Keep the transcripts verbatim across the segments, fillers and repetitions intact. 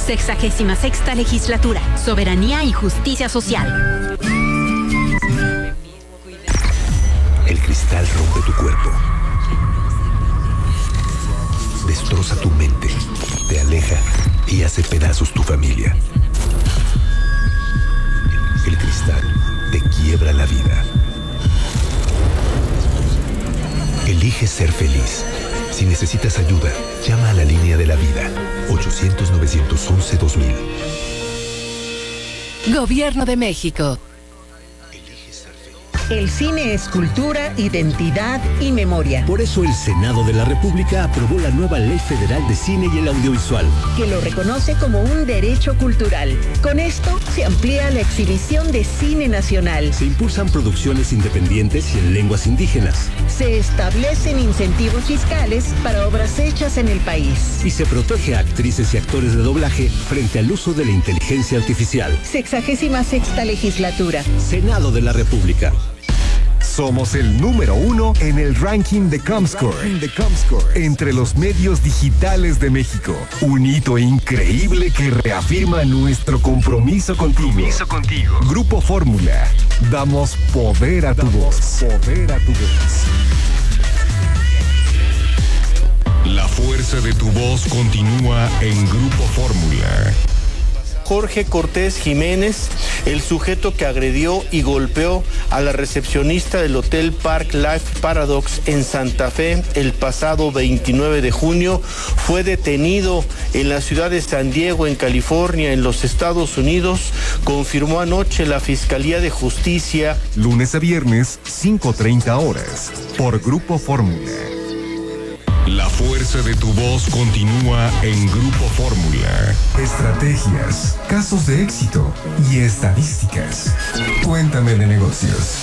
Sexagésima sexta legislatura. Soberanía y justicia social. El cristal rompe tu cuerpo. Destroza tu mente. Te aleja y hace pedazos tu familia. El cristal te quiebra la vida. Elige ser feliz. Si necesitas ayuda, llama a la línea de la vida. ochocientos, novecientos once, dos mil. Gobierno de México. El cine es cultura, identidad y memoria. Por eso el Senado de la República aprobó la nueva Ley Federal de Cine y el Audiovisual, que lo reconoce como un derecho cultural. Con esto se amplía la exhibición de cine nacional. Se impulsan producciones independientes y en lenguas indígenas. Se establecen incentivos fiscales para obras hechas en el país. Y se protege a actrices y actores de doblaje frente al uso de la inteligencia artificial. Sexagésima sexta legislatura. Senado de la República. Somos el número uno en el ranking de Comscore, de Comscore entre los medios digitales de México. Un hito increíble que reafirma nuestro compromiso contigo. Compromiso contigo. Grupo Fórmula. Damos poder a tu voz. Poder a tu voz. La fuerza de tu voz continúa en Grupo Fórmula. Jorge Cortés Jiménez, el sujeto que agredió y golpeó a la recepcionista del Hotel Park Life Paradox en Santa Fe el pasado veintinueve de junio, fue detenido en la ciudad de San Diego, en California, en los Estados Unidos, confirmó anoche la Fiscalía de Justicia. Lunes a viernes, cinco treinta horas, por Grupo Fórmula. La fuerza de tu voz continúa en Grupo Fórmula. Estrategias, casos de éxito y estadísticas. Cuéntame de negocios.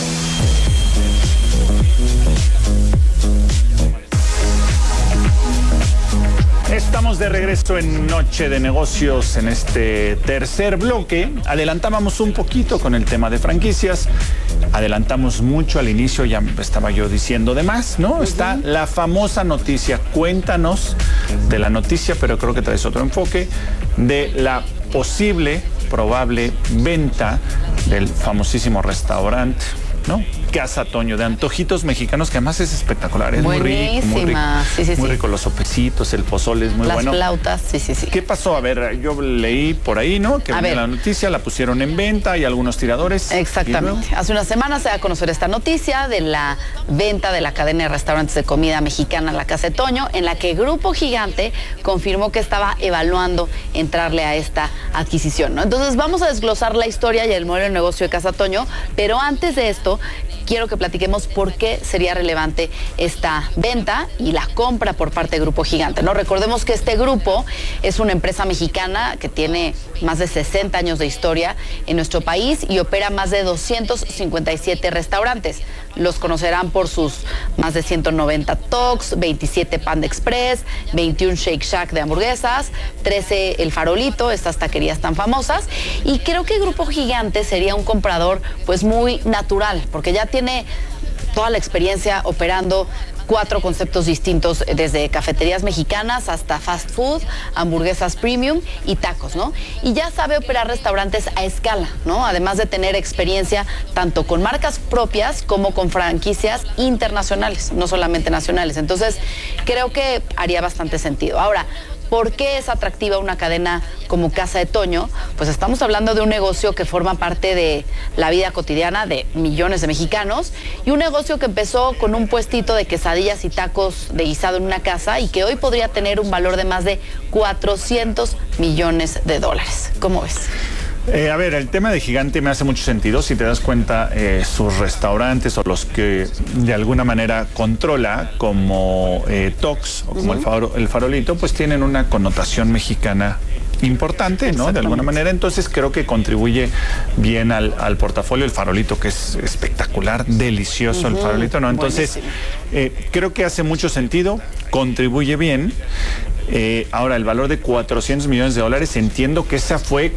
Estamos de regreso en Noche de Negocios en este tercer bloque. Adelantábamos un poquito con el tema de franquicias. Adelantamos mucho al inicio, ya estaba yo diciendo de más, ¿no? Está la famosa noticia. Cuéntanos de la noticia, pero creo que traes otro enfoque, de la posible, probable venta del famosísimo restaurante, ¿no? Casa Toño, de antojitos mexicanos, que además es espectacular, es Buenísima. muy rico, muy rico, sí, sí, muy sí. rico, los sopecitos, el pozole es muy Las bueno. Las flautas, sí, sí, sí. ¿Qué pasó? A ver, yo leí por ahí, ¿no? Que venía la noticia, la pusieron en venta, hay algunos tiradores. Exactamente. Hace unas semanas se da a conocer esta noticia de la venta de la cadena de restaurantes de comida mexicana La Casa de Toño, en la que Grupo Gigante confirmó que estaba evaluando entrarle a esta adquisición, ¿no? Entonces vamos a desglosar la historia y el modelo de negocio de Casa Toño, pero antes de esto quiero que platiquemos por qué sería relevante esta venta y la compra por parte de Grupo Gigante, ¿no? Recordemos que este grupo es una empresa mexicana que tiene más de sesenta años de historia en nuestro país y opera más de doscientos cincuenta y siete restaurantes. Los conocerán por sus más de ciento noventa Tocs, veintisiete Panda Express, veintiún Shake Shack de hamburguesas, trece El Farolito, estas taquerías tan famosas. Y creo que Grupo Gigante sería un comprador pues muy natural, porque ya tiene toda la experiencia operando cuatro conceptos distintos, desde cafeterías mexicanas hasta fast food, hamburguesas premium y tacos, ¿no? Y ya sabe operar restaurantes a escala, ¿no? Además de tener experiencia tanto con marcas propias como con franquicias internacionales, no solamente nacionales. Entonces, creo que haría bastante sentido. Ahora, ¿por qué es atractiva una cadena como Casa de Toño? Pues estamos hablando de un negocio que forma parte de la vida cotidiana de millones de mexicanos y un negocio que empezó con un puestito de quesadillas y tacos de guisado en una casa y que hoy podría tener un valor de más de cuatrocientos millones de dólares. ¿Cómo ves? Eh, a ver, el tema de Gigante me hace mucho sentido. Si te das cuenta, eh, sus restaurantes o los que de alguna manera controla, como eh, Tocs o como uh-huh. el, faro, el Farolito, pues tienen una connotación mexicana importante, ¿no? De alguna manera. Entonces creo que contribuye bien al, al portafolio. El Farolito, que es espectacular, delicioso uh-huh. el Farolito, ¿no? Entonces eh, creo que hace mucho sentido, contribuye bien. Eh, ahora, el valor de cuatrocientos millones de dólares, entiendo que esa fue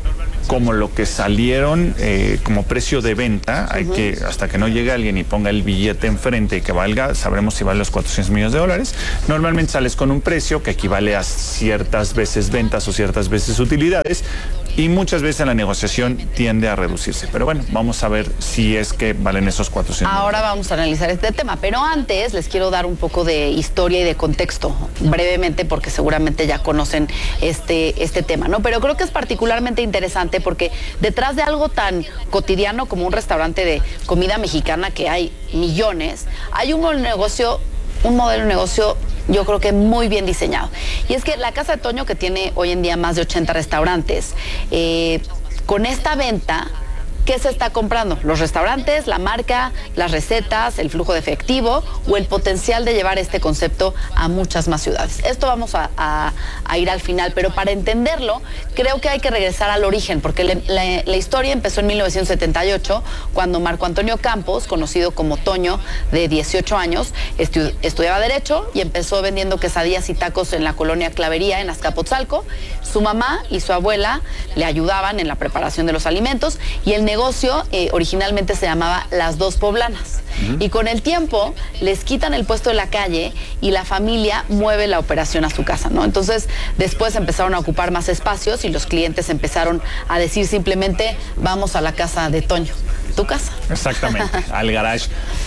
como lo que salieron eh, como precio de venta. Hay uh-huh. que, hasta que no llegue alguien y ponga el billete enfrente y que valga, sabremos si vale los cuatrocientos millones de dólares. Normalmente sales con un precio que equivale a ciertas veces ventas o ciertas veces utilidades, y muchas veces la negociación tiende a reducirse. Pero bueno, vamos a ver si es que valen esos cuatrocientos. Ahora vamos a analizar este tema, pero antes les quiero dar un poco de historia y de contexto, brevemente, porque seguramente ya conocen este, este tema, ¿no? Pero creo que es particularmente interesante porque detrás de algo tan cotidiano como un restaurante de comida mexicana, que hay millones, hay un negocio, un modelo de negocio, yo creo que muy bien diseñado. Y es que la Casa de Toño, que tiene hoy en día más de ochenta restaurantes, eh, con esta venta, ¿qué se está comprando? Los restaurantes, la marca, las recetas, el flujo de efectivo o el potencial de llevar este concepto a muchas más ciudades. Esto vamos a, a, a ir al final, pero para entenderlo creo que hay que regresar al origen, porque le, la, la historia empezó en mil novecientos setenta y ocho, cuando Marco Antonio Campos, conocido como Toño, de dieciocho años, estu, estudiaba Derecho y empezó vendiendo quesadillas y tacos en la colonia Clavería, en Azcapotzalco. Su mamá y su abuela le ayudaban en la preparación de los alimentos, y el negocio eh, originalmente se llamaba Las Dos Poblanas. Uh-huh. Y con el tiempo les quitan el puesto de la calle y la familia mueve la operación a su casa, ¿no? Entonces después empezaron a ocupar más espacios y los clientes empezaron a decir simplemente: vamos a la casa de Toño. ¿Tu casa? Exactamente, al garage.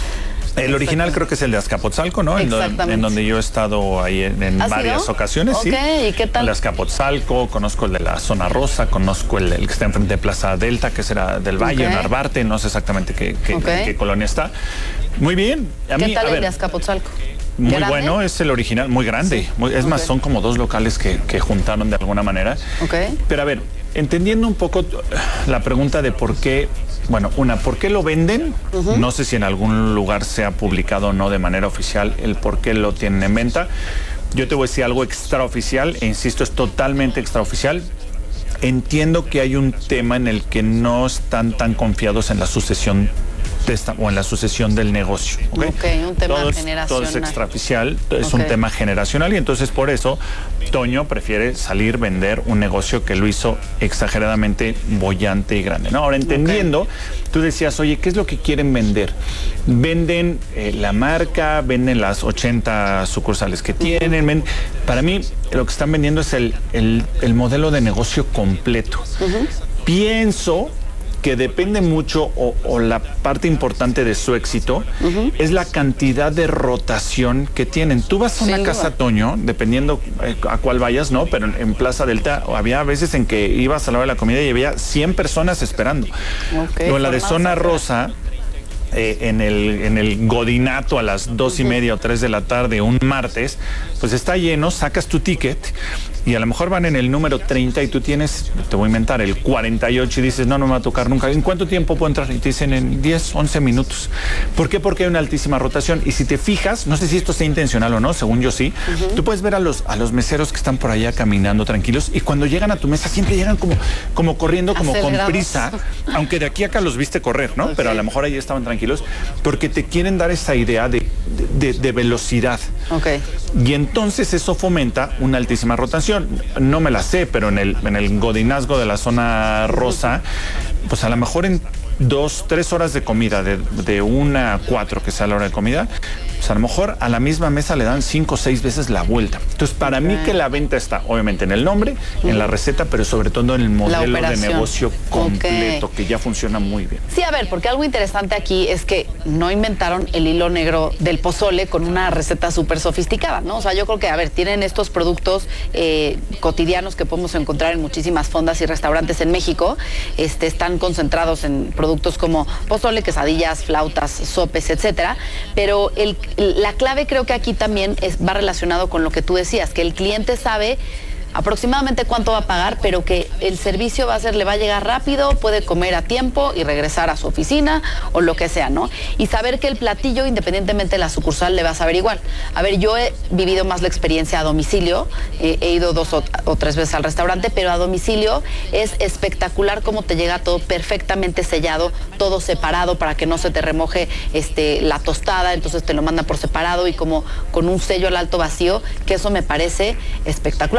El original creo que es el de Azcapotzalco, ¿no? En, do, en donde yo he estado ahí en, en varias sido? ocasiones, okay, sí. ¿Y qué tal? El de Azcapotzalco, conozco el de la Zona Rosa, conozco el, el que está enfrente de Plaza Delta, que será del Valle, okay. Narvarte, no sé exactamente qué, qué, okay. qué colonia está. Muy bien. A ¿Qué mí, tal a el ver, de Azcapotzalco? Muy ¿Grande? Bueno, es el original, muy grande. Sí. Muy, es okay. más, son como dos locales que, que juntaron de alguna manera. Okay. Pero a ver, entendiendo un poco la pregunta de por qué, bueno, una, ¿por qué lo venden? Uh-huh. No sé si en algún lugar se ha publicado o no de manera oficial el por qué lo tienen en venta. Yo te voy a decir algo extraoficial, e insisto, es totalmente extraoficial. Entiendo que hay un tema en el que no están tan confiados en la sucesión de esta, o en la sucesión del negocio. ¿Okay? Okay, un tema todo es, generacional. Todo es extraoficial, es okay. un tema generacional, y entonces por eso Toño prefiere salir, vender un negocio que lo hizo exageradamente boyante y grande, ¿no? Ahora, entendiendo, okay. tú decías, oye, ¿qué es lo que quieren vender? Venden eh, la marca, venden las ochenta sucursales que tienen. Uh-huh. ven, para mí, lo que están vendiendo es el, el, el modelo de negocio completo. Uh-huh. Pienso que depende mucho, o, o la parte importante de su éxito, uh-huh. es la cantidad de rotación que tienen. Tú vas a una Sin casa duda. Toño, dependiendo eh, a cuál vayas, ¿no? Pero en, en Plaza Delta había veces en que ibas a la hora de la comida y había cien personas esperando. Okay, o en la de Zona Rosa, eh, en, el, en el Godinato a las dos uh-huh. y media o tres de la tarde, un martes, pues está lleno, sacas tu ticket y a lo mejor van en el número treinta y tú tienes, te voy a inventar, el cuarenta y ocho y dices, no, no me va a tocar nunca. ¿En cuánto tiempo puedo entrar? Y te dicen en diez, once minutos. ¿Por qué? Porque hay una altísima rotación. Y si te fijas, no sé si esto sea intencional o no, según yo sí, uh-huh. tú puedes ver a los, a los meseros que están por allá caminando tranquilos, y cuando llegan a tu mesa siempre llegan como, como corriendo, como Acelerados. Con prisa, aunque de aquí a acá los viste correr, ¿no? Okay. Pero a lo mejor ahí estaban tranquilos, porque te quieren dar esa idea de, de, de velocidad. Okay. Y entonces eso fomenta una altísima rotación. No me la sé, pero en el, en el godinazgo de la Zona Rosa, pues a lo mejor en dos, tres horas de comida, de, de una a cuatro que sea la hora de comida, pues a lo mejor a la misma mesa le dan cinco o seis veces la vuelta. Entonces, para okay. mí que la venta está, obviamente, en el nombre, uh-huh. en la receta, pero sobre todo en el modelo de negocio completo, okay. que ya funciona muy bien. Sí, a ver, porque algo interesante aquí es que no inventaron el hilo negro del pozole con una receta súper sofisticada, ¿no? O sea, yo creo que, a ver, tienen estos productos eh, cotidianos que podemos encontrar en muchísimas fondas y restaurantes en México. Este, están concentrados en productos como pozole, quesadillas, flautas, sopes, etcétera. Pero el la clave creo que aquí también es, va relacionado con lo que tú decías, que el cliente sabe aproximadamente cuánto va a pagar, pero que el servicio va a ser, le va a llegar rápido, puede comer a tiempo y regresar a su oficina o lo que sea, ¿no? Y saber que el platillo, independientemente de la sucursal, le va a saber igual. A ver, yo he vivido más la experiencia a domicilio, eh, he ido dos o, o tres veces al restaurante, pero a domicilio es espectacular cómo te llega todo perfectamente sellado, todo separado para que no se te remoje este, la tostada, entonces te lo mandan por separado y como con un sello al alto vacío, que eso me parece espectacular. Ahora, me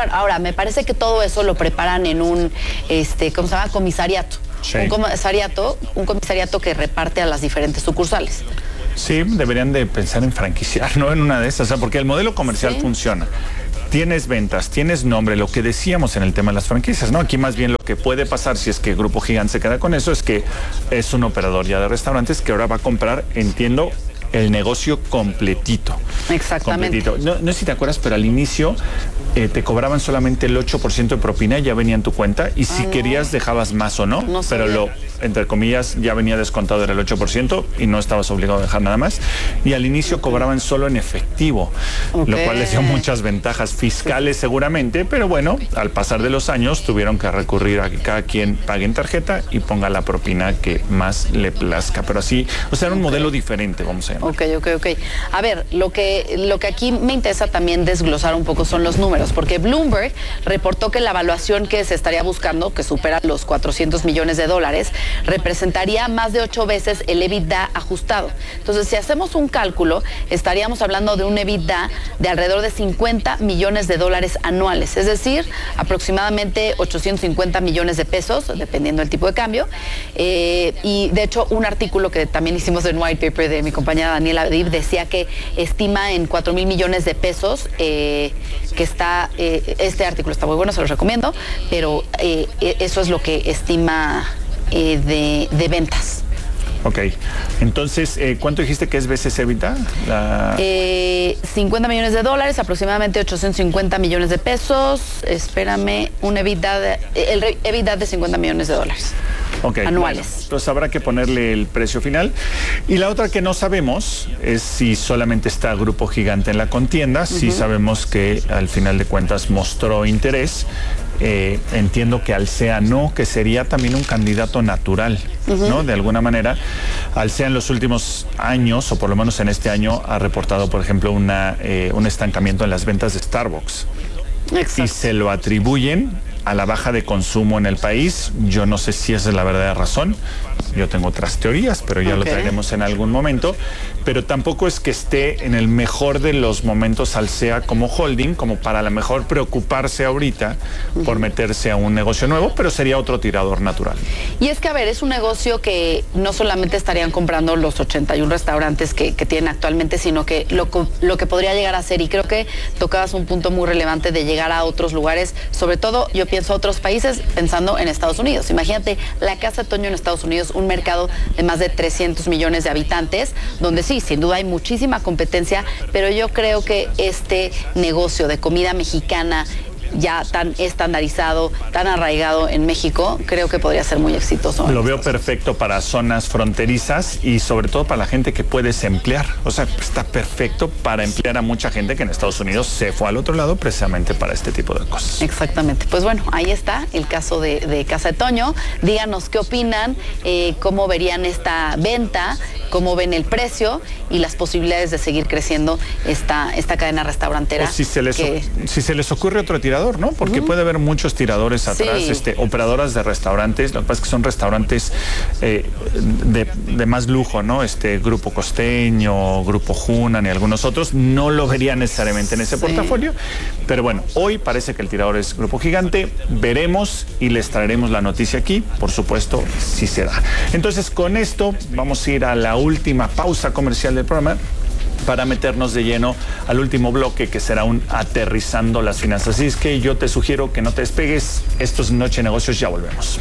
Me parece que todo eso lo preparan en un, este, ¿cómo se llama? Comisariato. Sí. Un comisariato, un comisariato que reparte a las diferentes sucursales. Sí, deberían de pensar en franquiciar, ¿no? En una de esas, o sea, porque el modelo comercial sí. funciona. Tienes ventas, tienes nombre, lo que decíamos en el tema de las franquicias, ¿no? Aquí más bien lo que puede pasar si es que Grupo Gigante se queda con eso es que es un operador ya de restaurantes que ahora va a comprar, entiendo, el negocio completito. Exactamente. Completito. No, no sé si te acuerdas, pero al inicio eh, te cobraban solamente el ocho por ciento de propina, ya venía en tu cuenta, y si ah, querías dejabas más o no, no pero lo, entre comillas, ya venía descontado, era el ocho por ciento y no estabas obligado a dejar nada más. Y al inicio cobraban solo en efectivo, okay. lo cual les dio muchas ventajas fiscales seguramente, pero bueno, al pasar de los años tuvieron que recurrir a que cada quien pague en tarjeta y ponga la propina que más le plazca. Pero así, o sea, era un okay. modelo diferente, vamos a llamar. Ok, ok, ok. A ver, lo que, lo que aquí me interesa también desglosar un poco son los números, porque Bloomberg reportó que la evaluación que se estaría buscando, que supera los cuatrocientos millones de dólares, representaría más de ocho veces el EBITDA ajustado. Entonces, si hacemos un cálculo, estaríamos hablando de un EBITDA de alrededor de cincuenta millones de dólares anuales, es decir, aproximadamente ochocientos cincuenta millones de pesos, dependiendo del tipo de cambio. Eh, y, de hecho, un artículo que también hicimos en White Paper de mi compañera Daniela Adib decía que estima en cuatro mil millones de pesos, eh, que está, eh, este artículo está muy bueno, se los recomiendo, pero eh, eso es lo que estima eh, de, de ventas. Ok, entonces, eh, ¿cuánto dijiste que es veces EBITDA? La... Eh, cincuenta millones de dólares, aproximadamente ochocientos cincuenta millones de pesos, espérame, un EBITDA de, el EBITDA de cincuenta millones de dólares. Okay, anuales. Bueno, entonces habrá que ponerle el precio final. Y la otra que no sabemos es si solamente está Grupo Gigante en la contienda. Uh-huh. Sí sabemos que al final de cuentas mostró interés. Eh, entiendo que Alsea no, que sería también un candidato natural, uh-huh. ¿no? De alguna manera. Alsea en los últimos años, o por lo menos en este año, ha reportado, por ejemplo, una, eh, un estancamiento en las ventas de Starbucks. Exacto. Y se lo atribuyen a la baja de consumo en el país. Yo no sé si esa es la verdadera razón. Yo tengo otras teorías, pero ya okay. lo traeremos en algún momento. Pero tampoco es que esté en el mejor de los momentos Alsea como holding, como para a lo mejor preocuparse ahorita uh-huh. por meterse a un negocio nuevo, pero sería otro tirador natural. Y es que, a ver, es un negocio que no solamente estarían comprando los ochenta y uno restaurantes que, que tienen actualmente, sino que lo, lo que podría llegar a ser, y creo que tocabas un punto muy relevante de llegar a otros lugares, sobre todo yo pienso a otros países, pensando en Estados Unidos. Imagínate la Casa de Toño en Estados Unidos, un mercado de más de trescientos millones de habitantes, donde sí, sin duda hay muchísima competencia, pero yo creo que este negocio de comida mexicana ya tan estandarizado, tan arraigado en México, creo que podría ser muy exitoso. Lo veo perfecto para zonas fronterizas y sobre todo para la gente que puedes emplear. O sea, está perfecto para emplear a mucha gente que en Estados Unidos se fue al otro lado precisamente para este tipo de cosas. Exactamente. Pues bueno, ahí está el caso de, de Casa de Toño. Díganos qué opinan, eh, cómo verían esta venta, cómo ven el precio y las posibilidades de seguir creciendo esta, esta cadena restaurantera. O si se les, que... si se les ocurre otro tirador, ¿no? Porque uh-huh. puede haber muchos tiradores atrás, sí. este, operadoras de restaurantes. Lo que pasa es que son restaurantes eh, de, de más lujo, ¿no? Este Grupo Costeño, Grupo Hunan y algunos otros no lo verían necesariamente en ese sí. portafolio. Pero bueno, hoy parece que el tirador es Grupo Gigante. Veremos y les traeremos la noticia aquí, por supuesto, si se da. Entonces, con esto vamos a ir a la última pausa comercial del programa para meternos de lleno al último bloque, que será un aterrizando las finanzas. Así es que yo te sugiero que no te despegues. Esto es Noche de Negocios, ya volvemos.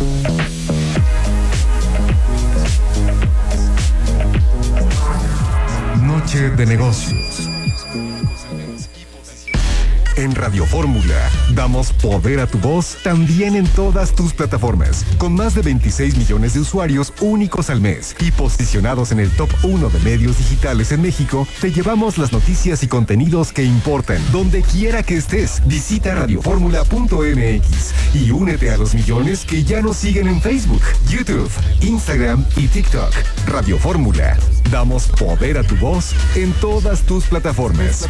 Noche de Negocios. En Radio Fórmula damos poder a tu voz también en todas tus plataformas, con más de veintiséis millones de usuarios únicos al mes y posicionados en el top uno de medios digitales en México. Te llevamos las noticias y contenidos que importan donde quiera que estés. Visita radio fórmula punto m x y únete a los millones que ya nos siguen en Facebook, YouTube, Instagram y TikTok. Radio Fórmula, damos poder a tu voz en todas tus plataformas.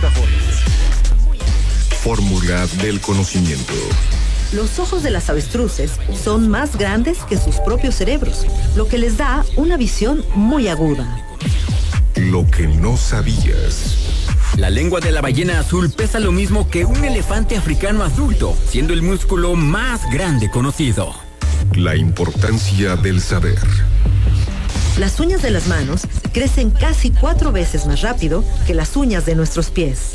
Fórmula del conocimiento. Los ojos de las avestruces son más grandes que sus propios cerebros, lo que les da una visión muy aguda. Lo que no sabías. La lengua de la ballena azul pesa lo mismo que un elefante africano adulto, siendo el músculo más grande conocido. La importancia del saber. Las uñas de las manos crecen casi cuatro veces más rápido que las uñas de nuestros pies.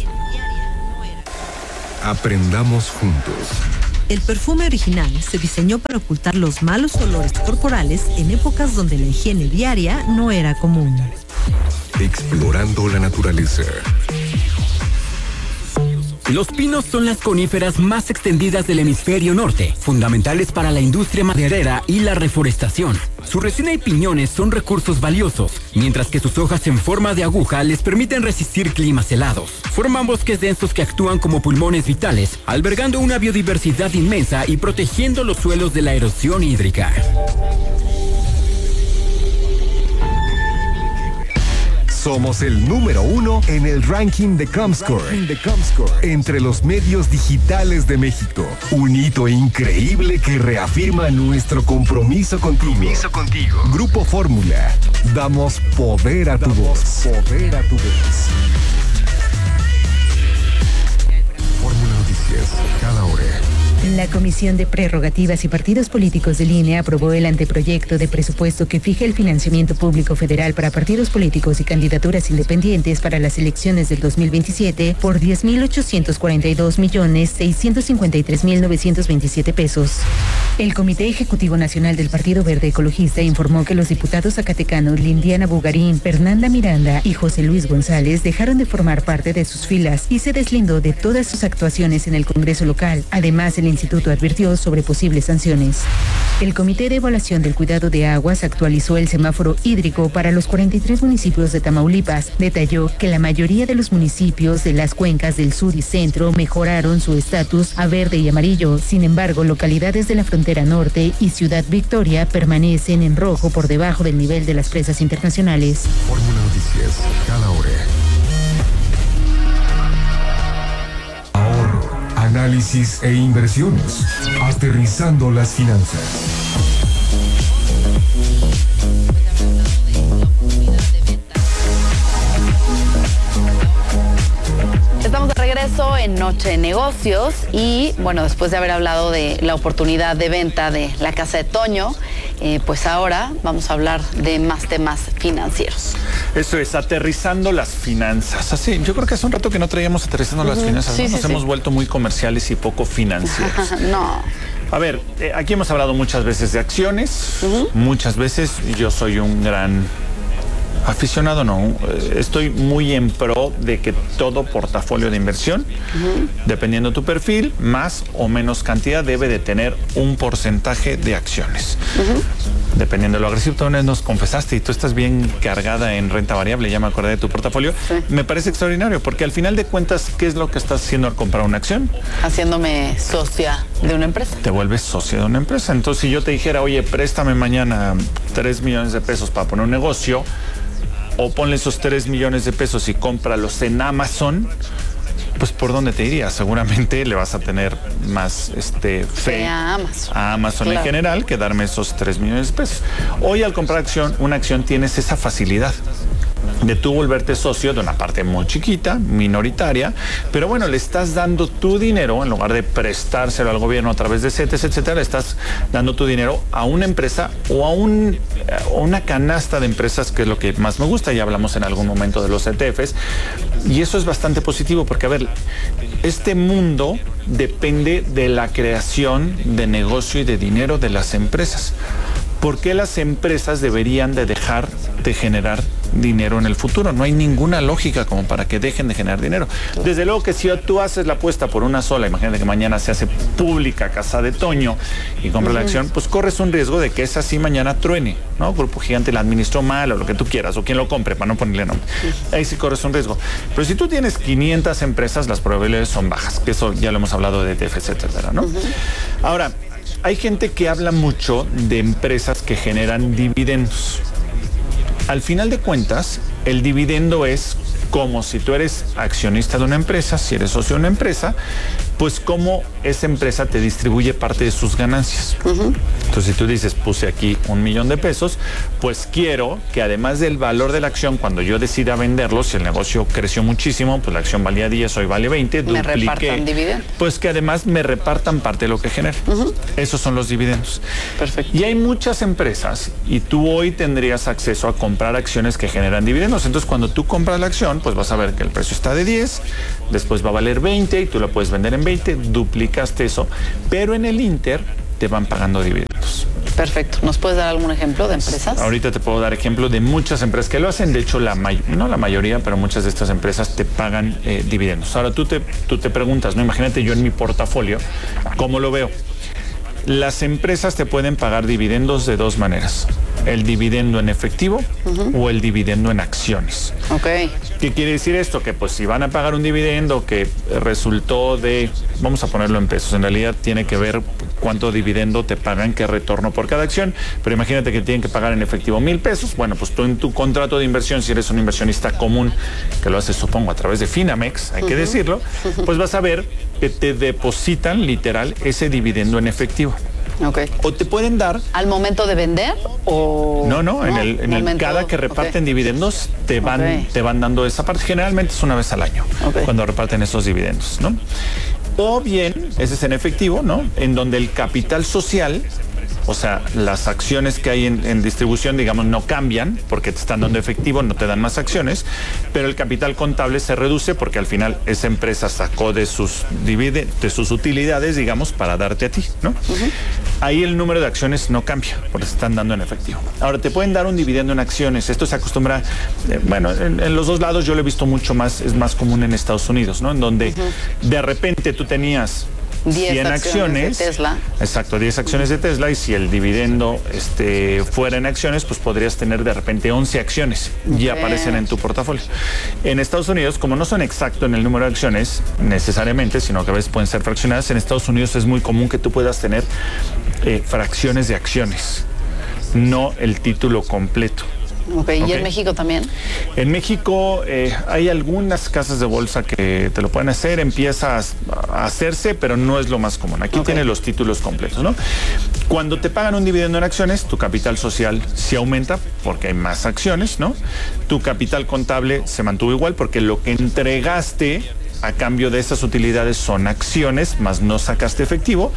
Aprendamos juntos. El perfume original se diseñó para ocultar los malos olores corporales en épocas donde la higiene diaria no era común. Explorando la naturaleza. Los pinos son las coníferas más extendidas del hemisferio norte, fundamentales para la industria maderera y la reforestación. Su resina y piñones son recursos valiosos, mientras que sus hojas en forma de aguja les permiten resistir climas helados. Forman bosques densos que actúan como pulmones vitales, albergando una biodiversidad inmensa y protegiendo los suelos de la erosión hídrica. Somos el número uno en el ranking de Comscore, entre los medios digitales de México. Un hito increíble que reafirma nuestro compromiso contigo. Compromiso contigo. Grupo Fórmula. Damos poder a tu voz. Poder a tu voz. Fórmula Noticias, cada hora. La Comisión de Prerrogativas y Partidos Políticos del I N E aprobó el anteproyecto de presupuesto que fija el financiamiento público federal para partidos políticos y candidaturas independientes para las elecciones del dos mil veintisiete por diez mil ochocientos cuarenta y dos millones seiscientos cincuenta y tres mil novecientos veintisiete pesos. El Comité Ejecutivo Nacional del Partido Verde Ecologista informó que los diputados zacatecanos Lindiana Bugarín, Fernanda Miranda y José Luis González dejaron de formar parte de sus filas y se deslindó de todas sus actuaciones en el Congreso local. Además, el instituto advirtió sobre posibles sanciones. El Comité de Evaluación del Cuidado de Aguas actualizó el semáforo hídrico para los cuarenta y tres municipios de Tamaulipas. Detalló que la mayoría de los municipios de las cuencas del sur y centro mejoraron su estatus a verde y amarillo. Sin embargo, localidades de la frontera norte y Ciudad Victoria permanecen en rojo por debajo del nivel de las presas internacionales. Fórmula Noticias, cada hora. Análisis e inversiones. Aterrizando las finanzas. Estamos de regreso en Noche de Negocios y, bueno, después de haber hablado de la oportunidad de venta de la Casa de Toño, eh, pues ahora vamos a hablar de más temas financieros. Eso es, aterrizando las finanzas. Así, yo creo que hace un rato que no traíamos aterrizando uh-huh. las finanzas. Sí, ¿no? Nos sí, hemos sí. vuelto muy comerciales y poco financieros. No. A ver, eh, aquí hemos hablado muchas veces de acciones. Uh-huh. Muchas veces yo soy un gran aficionado, no. Estoy muy en pro de que todo portafolio de inversión, uh-huh. dependiendo de tu perfil, más o menos cantidad, debe de tener un porcentaje de acciones. Uh-huh. Dependiendo de lo agresivo, tú nos confesaste y tú estás bien cargada en renta variable, ya me acordé de tu portafolio. Sí. Me parece extraordinario, porque al final de cuentas, ¿qué es lo que estás haciendo al comprar una acción? Haciéndome socia de una empresa. Te vuelves socia de una empresa. Entonces, si yo te dijera, oye, préstame mañana tres millones de pesos para poner un negocio, o ponle esos tres millones de pesos y cómpralos en Amazon, pues ¿por dónde te irías? Seguramente le vas a tener más este, fe a Amazon, a Amazon claro. en general que darme esos tres millones de pesos. Hoy al comprar acción, una acción tienes esa facilidad de tú volverte socio de una parte muy chiquita, minoritaria, pero bueno, le estás dando tu dinero, en lugar de prestárselo al gobierno a través de CETES, etcétera, le estás dando tu dinero a una empresa o a un, a una canasta de empresas, que es lo que más me gusta, ya hablamos en algún momento de los E T Fs, y eso es bastante positivo, porque a ver, este mundo depende de la creación de negocio y de dinero de las empresas. ¿Por qué las empresas deberían de dejar de generar dinero en el futuro? No hay ninguna lógica como para que dejen de generar dinero. Desde luego que si tú haces la apuesta por una sola, imagínate que mañana se hace pública Casa de Toño y compras uh-huh. la acción, pues corres un riesgo de que esa sí mañana truene, ¿no? Grupo Gigante la administró mal o lo que tú quieras, o quien lo compre, para no ponerle nombre. Uh-huh. Ahí sí corres un riesgo. Pero si tú tienes quinientas empresas, las probabilidades son bajas, que eso ya lo hemos hablado de E T Fs, etcétera, ¿no? Uh-huh. Ahora, hay gente que habla mucho de empresas que generan dividendos. Al final de cuentas, el dividendo es como si tú eres accionista de una empresa, si eres socio de una empresa, pues cómo esa empresa te distribuye parte de sus ganancias. Uh-huh. Entonces, si tú dices, puse aquí un millón de pesos, pues quiero que además del valor de la acción, cuando yo decida venderlo, si el negocio creció muchísimo, pues la acción valía diez, hoy vale veinte, me dupliqué, repartan dividendos. Pues que además me repartan parte de lo que genera. Uh-huh. Esos son los dividendos. Perfecto. Y hay muchas empresas y tú hoy tendrías acceso a comprar acciones que generan dividendos. Entonces, cuando tú compras la acción, pues vas a ver que el precio está de diez, después va a valer veinte y tú la puedes vender en veinte, duplicaste eso, pero en el Inter te van pagando dividendos. Perfecto. ¿Nos puedes dar algún ejemplo de empresas? Ahorita te puedo dar ejemplo de muchas empresas que lo hacen. De hecho, la may- no la mayoría, pero muchas de estas empresas te pagan eh, dividendos. Ahora tú te, tú te preguntas, ¿no? Imagínate yo en mi portafolio, ¿cómo lo veo? Las empresas te pueden pagar dividendos de dos maneras. El dividendo en efectivo uh-huh. o el dividendo en acciones. Okay. ¿Qué quiere decir esto? Que pues si van a pagar un dividendo que resultó de, vamos a ponerlo en pesos, en realidad tiene que ver cuánto dividendo te pagan, qué retorno por cada acción, pero imagínate que tienen que pagar en efectivo mil pesos, bueno, pues tú en tu contrato de inversión, si eres un inversionista común, que lo haces supongo a través de Finamex, hay uh-huh. que decirlo, pues vas a ver que te depositan literal ese dividendo en efectivo. Okay. O te pueden dar... ¿Al momento de vender o...? No, no, en el, en el cada que reparten okay. dividendos te van, okay. te van dando esa parte. Generalmente es una vez al año okay. cuando reparten esos dividendos, ¿no? O bien, ese es en efectivo, ¿no? En donde el capital social, o sea, las acciones que hay en, en distribución, digamos, no cambian porque te están dando efectivo, no te dan más acciones, pero el capital contable se reduce porque al final esa empresa sacó de sus divide, de sus utilidades, digamos, para darte a ti, ¿no? Uh-huh. Ahí el número de acciones no cambia porque se están dando en efectivo. Ahora, te pueden dar un dividendo en acciones. Esto se acostumbra, eh, bueno, en, en los dos lados yo lo he visto mucho más, es más común en Estados Unidos, ¿no? En donde uh-huh. de repente tú tenías cien acciones, acciones de Tesla. Exacto, diez acciones de Tesla, y si el dividendo este, fuera en acciones, pues podrías tener de repente once acciones y okay. aparecen en tu portafolio. En Estados Unidos, como no son exactos en el número de acciones necesariamente, sino que a veces pueden ser fraccionadas, en Estados Unidos es muy común que tú puedas tener eh, fracciones de acciones, no el título completo. Okay. ¿Y okay. en México también? En México eh, hay algunas casas de bolsa que te lo pueden hacer, empieza a hacerse, pero no es lo más común. Aquí okay. tiene los títulos completos, ¿no? Cuando te pagan un dividendo en acciones, tu capital social sí aumenta porque hay más acciones, ¿no? Tu capital contable se mantuvo igual porque lo que entregaste a cambio de esas utilidades son acciones, más no sacaste efectivo,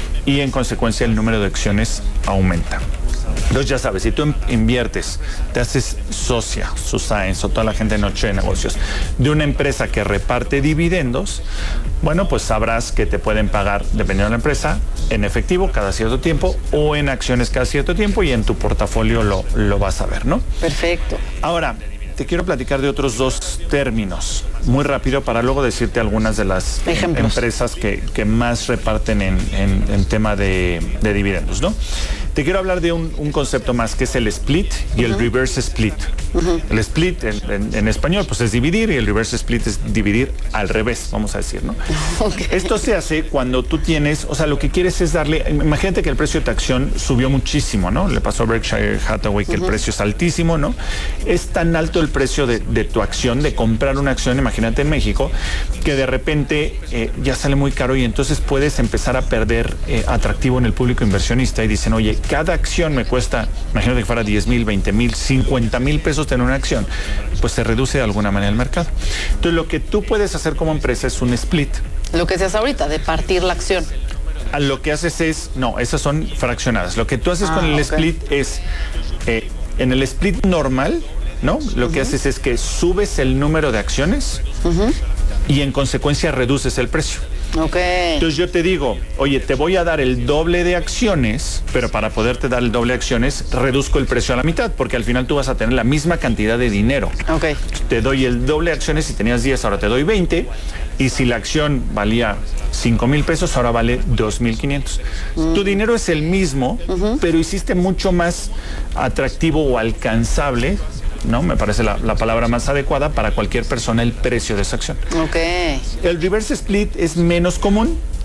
y en consecuencia el número de acciones aumenta. Entonces ya sabes, si tú inviertes, te haces socia, Susaens o toda la gente de Noche de Negocios, de una empresa que reparte dividendos, bueno, pues sabrás que te pueden pagar, dependiendo de la empresa, en efectivo cada cierto tiempo o en acciones cada cierto tiempo, y en tu portafolio lo, lo vas a ver, ¿no? Perfecto. Ahora, te quiero platicar de otros dos términos, muy rápido, para luego decirte algunas de las Ejemplos. empresas que, que más reparten en, en, en tema de, de dividendos, ¿no? Te quiero hablar de un, un concepto más, que es el split y el uh-huh. reverse split. Uh-huh. El split en, en, en español pues es dividir, y el reverse split es dividir al revés, vamos a decir, ¿no? Okay. Esto se hace cuando tú tienes, o sea, lo que quieres es darle, imagínate que el precio de tu acción subió muchísimo, ¿no? Le pasó a Berkshire Hathaway que uh-huh. el precio es altísimo, ¿no? Es tan alto el precio de, de tu acción, de comprar una acción, imagínate en México, que de repente eh, ya sale muy caro, y entonces puedes empezar a perder eh, atractivo en el público inversionista, y dicen, oye, cada acción me cuesta, imagínate que fuera diez mil, veinte mil, cincuenta mil pesos tener una acción, pues se reduce de alguna manera el mercado. Entonces lo que tú puedes hacer como empresa es un split. Lo que se hace ahorita, de partir la acción. A lo que haces es, no, esas son fraccionadas. Lo que tú haces ah, con el okay. split es, eh, en el split normal, ¿no? Lo uh-huh. que haces es que subes el número de acciones uh-huh. y en consecuencia reduces el precio. Okay. Entonces yo te digo, oye, te voy a dar el doble de acciones, pero para poderte dar el doble de acciones, reduzco el precio a la mitad, porque al final tú vas a tener la misma cantidad de dinero. Okay. Te doy el doble de acciones, si tenías diez, ahora te doy veinte, y si la acción valía cinco mil pesos, ahora vale dos mil quinientos. Mm. Tu dinero es el mismo, uh-huh. pero hiciste mucho más atractivo o alcanzable, ¿no? Me parece la, la palabra más adecuada para cualquier persona, el precio de esa acción. Ok. El reverse split es menos común,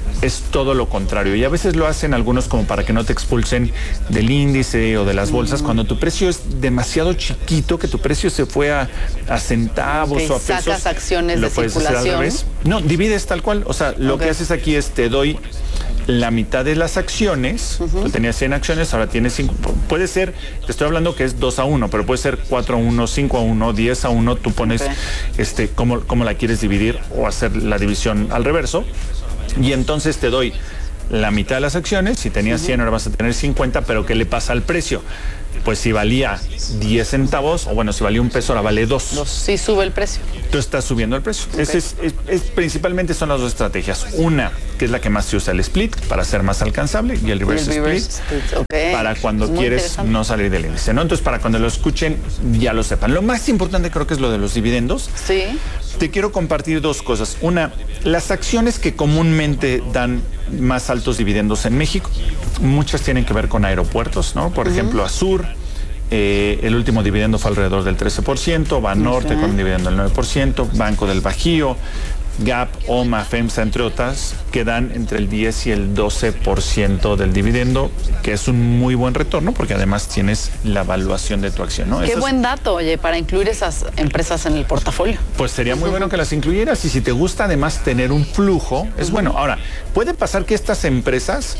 es todo lo contrario. Y a veces lo hacen algunos como para que no te expulsen del índice o de las bolsas, cuando tu precio es demasiado chiquito, que tu precio se fue a, a centavos okay, o a pesos. Sacas acciones lo de puedes hacer al circulación. revés. No, divides tal cual. O sea, lo okay. que haces aquí es te doy la mitad de las acciones. Uh-huh. Tú tenías cien acciones, ahora tienes cinco. Puede ser, te estoy hablando que es dos a uno, pero puede ser cuatro a uno, cinco a uno, diez a uno. Tú pones okay. este cómo, cómo la quieres dividir o hacer la división al reverso. Y entonces te doy la mitad de las acciones. Si tenías cien, ahora vas a tener cincuenta, pero ¿qué le pasa al precio? Pues si valía diez centavos, o bueno, si valía un peso, ahora vale dos. Dos, sí sube el precio. Tú estás subiendo el precio. Okay. Ese es, es, es, principalmente son las dos estrategias. Una, que es la que más se usa, el split, para ser más alcanzable, y el reverse, y el reverse split, split. Okay. Para cuando Muy quieres no salir del índice, ¿no? Entonces, para cuando lo escuchen, ya lo sepan. Lo más importante creo que es lo de los dividendos. Sí. Te quiero compartir dos cosas. Una, las acciones que comúnmente dan más altos dividendos en México, muchas tienen que ver con aeropuertos, ¿no? Por uh-huh. ejemplo, Azur, eh, el último dividendo fue alrededor del trece por ciento, Banorte uh-huh. con un dividendo del nueve por ciento, Banco del Bajío, Gap, OMA, FEMSA, entre otras, que dan entre el diez y el doce por ciento del dividendo, que es un muy buen retorno, porque además tienes la evaluación de tu acción, ¿no? Qué Esas, buen dato, oye, para incluir esas empresas en el portafolio. Pues sería muy bueno que las incluyeras, y si te gusta además tener un flujo, es uh-huh. bueno. Ahora, puede pasar que estas empresas,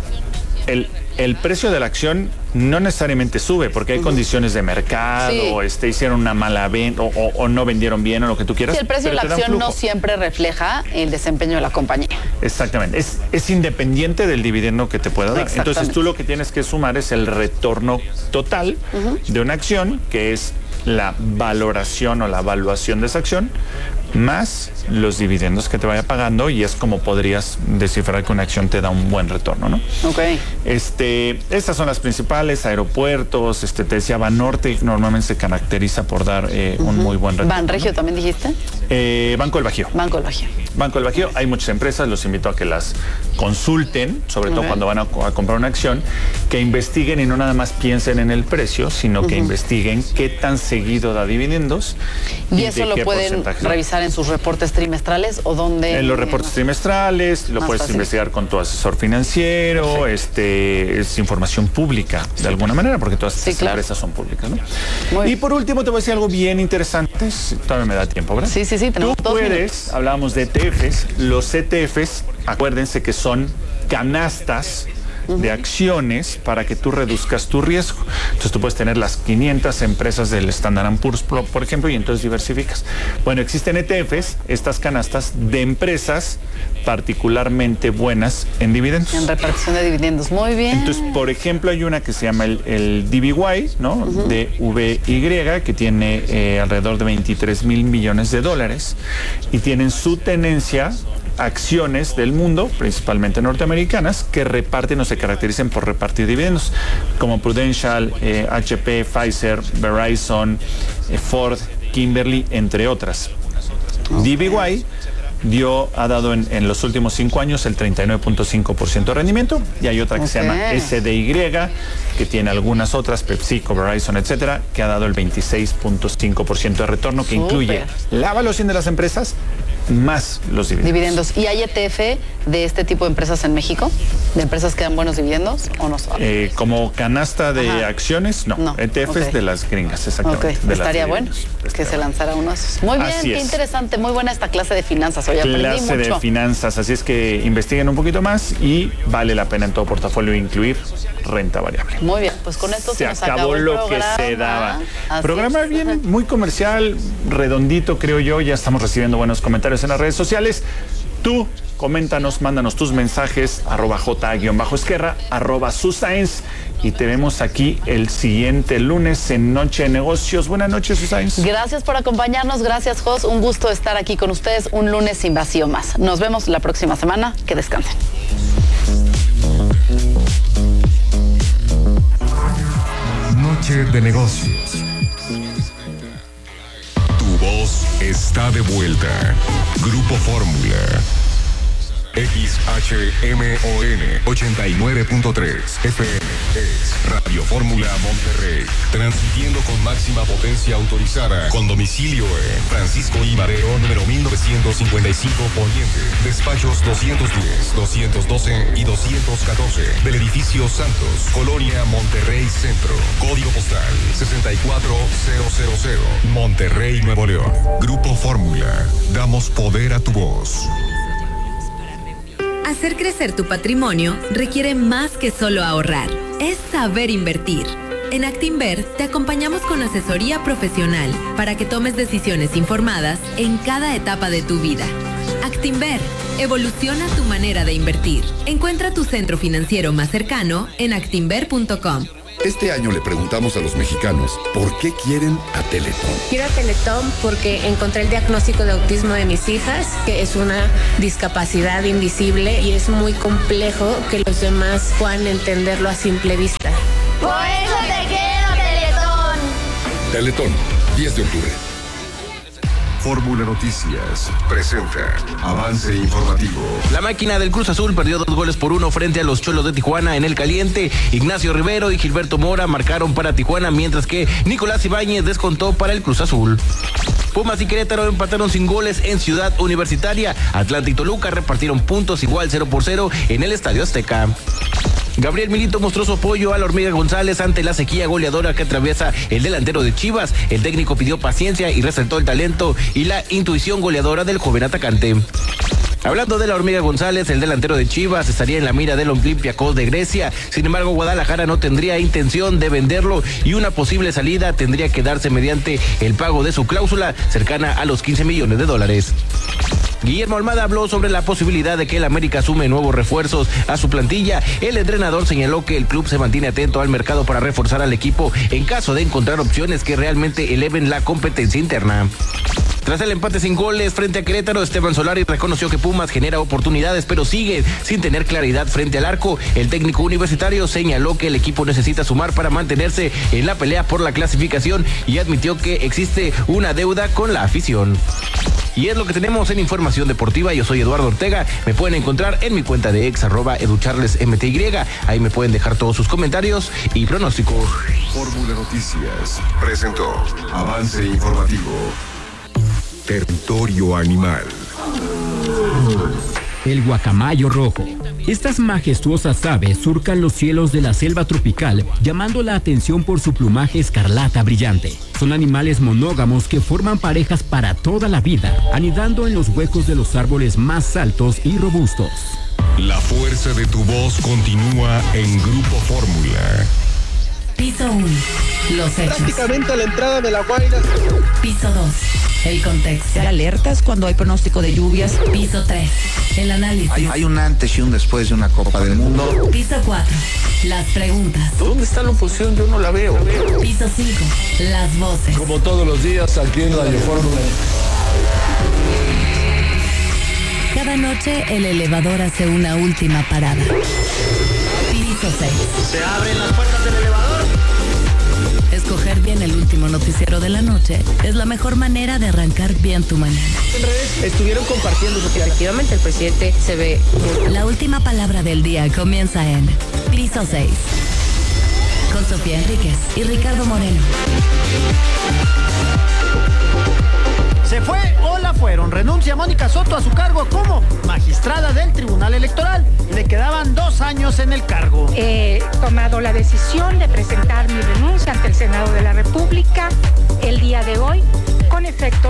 el, el precio de la acción no necesariamente sube, porque hay uh-huh. condiciones de mercado, sí. o este, hicieron una mala venta, o, o, o no vendieron bien, o lo que tú quieras. Sí, el precio de la acción no siempre refleja el desempeño de la compañía. Exactamente, es, es independiente del dividendo que te pueda dar. Entonces tú lo que tienes que sumar es el retorno total uh-huh. de una acción, que es la valoración o la evaluación de esa acción, más los dividendos que te vaya pagando, y es como podrías descifrar que una acción te da un buen retorno, ¿no? Ok. Este, estas son las principales, aeropuertos, este, te decía, Banorte normalmente se caracteriza por dar eh, uh-huh. un muy buen retorno. ¿Banregio, ¿no? También dijiste? Eh, Banco del Bajío. Banco del Bajío. Banco del Bajío, hay muchas empresas, los invito a que las consulten, sobre todo okay. cuando van a, a comprar una acción, que investiguen y no nada más piensen en el precio, sino uh-huh. que investiguen qué tan seguido da dividendos. Y, y eso lo pueden revisar en sus reportes trimestrales, o dónde. En los reportes trimestrales, lo puedes fácil. investigar con tu asesor financiero. Perfecto. este es información pública de alguna manera, porque todas estas sí, claro. empresas son públicas, ¿no? Muy y por último te voy a decir algo bien interesante, todavía me da tiempo, ¿verdad? Sí, sí, sí, tenemos Tú dos puedes, minutos. hablábamos de E T Fs, los E T Fs, acuérdense que son canastas de acciones para que tú reduzcas tu riesgo. Entonces tú puedes tener las quinientas empresas del Standard and Poor's, por ejemplo, y entonces diversificas. Bueno, existen E T Fs, estas canastas de empresas particularmente buenas en dividendos. En repartición de dividendos, muy bien. Entonces, por ejemplo, hay una que se llama el, el D V Y, ¿no? Uh-huh. D V Y, que tiene eh, alrededor de veintitrés mil millones de dólares, y tienen su tenencia acciones del mundo, principalmente norteamericanas, que reparten o se caracterizan por repartir dividendos, como Prudential, eh, H P, Pfizer, Verizon, eh, Ford, Kimberly, entre otras. Okay. D V Y dio, ha dado en, en los últimos cinco años el treinta y nueve punto cinco por ciento de rendimiento, y hay otra que okay. se llama S D Y, que tiene algunas otras, PepsiCo, Verizon, etcétera, que ha dado el veintiséis punto cinco por ciento de retorno, que Super. incluye la evaluación de las empresas más los dividendos. Dividendos. ¿Y hay E T F de este tipo de empresas en México? ¿De empresas que dan buenos dividendos o no? Eh, como canasta de Ajá. acciones, no. no. E T Fs okay. de las gringas, exactamente. Okay. Estaría bueno que se lanzara uno de esos. Muy bien, así qué es. Interesante. Muy buena esta clase de finanzas. Hoy aprendí clase mucho. de finanzas, así es que investiguen un poquito más, y vale la pena en todo portafolio incluir renta variable. Muy bien, pues con esto se, se nos acabó, acabó el lo programa. que se daba. Así programa es. bien, muy comercial, redondito, creo yo. Ya estamos recibiendo buenos comentarios en las redes sociales. Tú, coméntanos, mándanos tus mensajes, arroba J-Esquerra, arroba Susains, y te vemos aquí el siguiente lunes en Noche de Negocios. Buenas noches, Susains. Gracias por acompañarnos, gracias, Jos. Un gusto estar aquí con ustedes un lunes sin vacío más. Nos vemos la próxima semana. Que descansen. Noche de Negocios. Tu voz está de vuelta. Grupo Fórmula. X H M O N ochenta y nueve punto tres F M es Radio Fórmula Monterrey, transmitiendo con máxima potencia autorizada, con domicilio en Francisco I. Madero, número mil novecientos cincuenta y cinco Poniente, despachos doscientos diez, doscientos doce y doscientos catorce, del edificio Santos, Colonia Monterrey Centro, código postal sesenta y cuatro mil, Monterrey, Nuevo León. Grupo Fórmula, damos poder a tu voz. Hacer crecer tu patrimonio requiere más que solo ahorrar, es saber invertir. En Actinver te acompañamos con asesoría profesional para que tomes decisiones informadas en cada etapa de tu vida. Actinver, evoluciona tu manera de invertir. Encuentra tu centro financiero más cercano en actinver punto com. Este año le preguntamos a los mexicanos por qué quieren a Teletón. Quiero a Teletón porque encontré el diagnóstico de autismo de mis hijas, que es una discapacidad invisible y es muy complejo que los demás puedan entenderlo a simple vista. Por eso te quiero, Teletón. Teletón, diez de octubre. Fórmula Noticias presenta avance informativo. La máquina del Cruz Azul perdió dos goles por uno frente a los Cholos de Tijuana en el caliente. Ignacio Rivero y Gilberto Mora marcaron para Tijuana, mientras que Nicolás Ibáñez descontó para el Cruz Azul. Pumas y Querétaro empataron sin goles en Ciudad Universitaria. Atlanta y Toluca repartieron puntos igual cero por cero en el Estadio Azteca. Gabriel Milito mostró su apoyo a la Hormiga González ante la sequía goleadora que atraviesa el delantero de Chivas. El técnico pidió paciencia y resaltó el talento y la intuición goleadora del joven atacante. Hablando de la Hormiga González, el delantero de Chivas estaría en la mira del Olympiacos de Grecia. Sin embargo, Guadalajara no tendría intención de venderlo y una posible salida tendría que darse mediante el pago de su cláusula, cercana a los quince millones de dólares. Guillermo Almada habló sobre la posibilidad de que el América sume nuevos refuerzos a su plantilla. El entrenador señaló que el club se mantiene atento al mercado para reforzar al equipo en caso de encontrar opciones que realmente eleven la competencia interna. Tras el empate sin goles frente a Querétaro, Esteban Solari reconoció que Pumas genera oportunidades, pero sigue sin tener claridad frente al arco. El técnico universitario señaló que el equipo necesita sumar para mantenerse en la pelea por la clasificación y admitió que existe una deuda con la afición. Y es lo que tenemos en Información Deportiva. Yo soy Eduardo Ortega. Me pueden encontrar en mi cuenta de ex, arroba educharlesmty. Ahí me pueden dejar todos sus comentarios y pronósticos. Fórmula Noticias presentó avance informativo. Territorio animal. El guacamayo rojo. Estas majestuosas aves surcan los cielos de la selva tropical, llamando la atención por su plumaje escarlata brillante. Son animales monógamos que forman parejas para toda la vida, anidando en los huecos de los árboles más altos y robustos. La fuerza de tu voz continúa en Grupo Fórmula. Piso uno. Los hechos. Prácticamente a la entrada de La Guaira. Piso dos. El contexto. Alertas cuando hay pronóstico de lluvias. Piso tres. El análisis. Hay, hay un antes y un después de una Copa del Mundo. Piso cuatro. Las preguntas. ¿Dónde está la oposición? Yo no la veo. Piso cinco. Las voces. Como todos los días aquí en Radio Fórmula. Cada noche el elevador hace una última parada. Piso seis. Se abren las puertas del elevador. Escoger bien el último noticiero de la noche es la mejor manera de arrancar bien tu mañana. En redes estuvieron compartiendo porque efectivamente el presidente se ve. La última palabra del día comienza en Piso seis. Con Sofía Enríquez y Ricardo Moreno. ¿Se fue o la fueron? Renuncia Mónica Soto a su cargo como magistrada del Tribunal Electoral. Le quedaban dos años en el cargo. He tomado la decisión de presentar mi renuncia ante el Senado de la República el día de hoy, con efecto